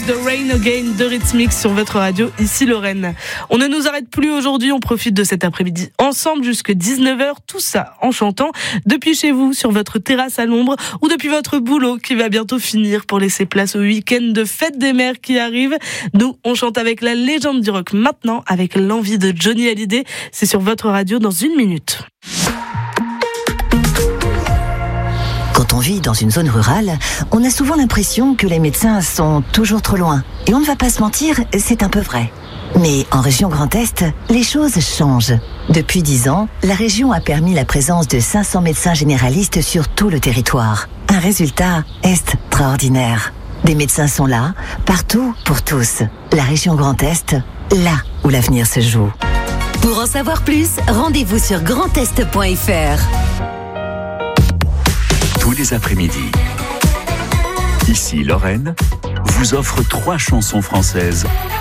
de Rain Again de Rhythmix sur votre radio, ici Lorraine. On ne nous arrête plus aujourd'hui, on profite de cet après-midi ensemble jusqu'à 19h, tout ça en chantant depuis chez vous, sur votre terrasse à l'ombre ou depuis votre boulot qui va bientôt finir pour laisser place au week-end de fête des mères qui arrive. Nous, on chante avec la légende du rock maintenant, avec l'envie de Johnny Hallyday. C'est sur votre radio dans 1 minute. Quand on vit dans une zone rurale, on a souvent l'impression que les médecins sont toujours trop loin. Et on ne va pas se mentir, c'est un peu vrai. Mais en région Grand Est, les choses changent. Depuis 10 ans, la région a permis la présence de 500 médecins généralistes sur tout le territoire. Un résultat extraordinaire. Des médecins sont là, partout, pour tous. La région Grand Est, là où l'avenir se joue. Pour en savoir plus, rendez-vous sur grandest.fr. Tous les après-midi, ici Lorraine vous offre 3 chansons françaises